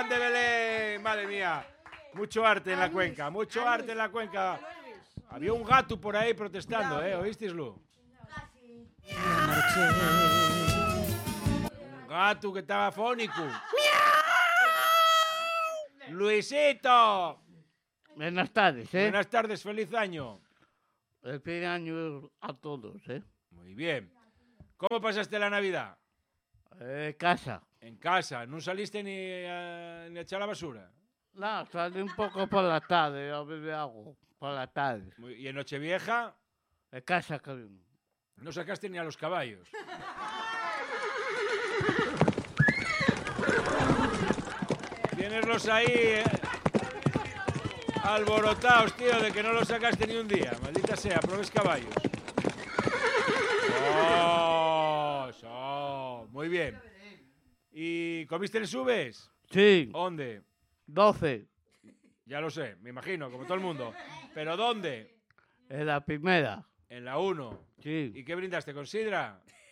Juan de Belén. Madre mía. Mucho arte en la cuenca, mucho arte en la cuenca. Había un gato por ahí protestando, ¿oísteislo? Un gato que estaba fónico. Luisito. Buenas tardes, Buenas tardes, feliz año. Feliz año a todos, Muy bien. ¿Cómo pasaste la Navidad? Casa. En casa, ¿no saliste ni a echar la basura? No, salí un poco por la tarde, a beber agua, por la tarde. ¿Y en Nochevieja? En casa, cariño. No sacaste ni a los caballos. Tieneslos ahí, alborotados, tío, de que no los sacaste ni un día. Maldita sea, probes caballos. Muy bien. ¿Y comiste el subes? Sí. ¿Dónde? 12. Ya lo sé, me imagino, como todo el mundo. ¿Pero dónde? En la primera. En la 1. Sí. ¿Y qué brindaste con sidra?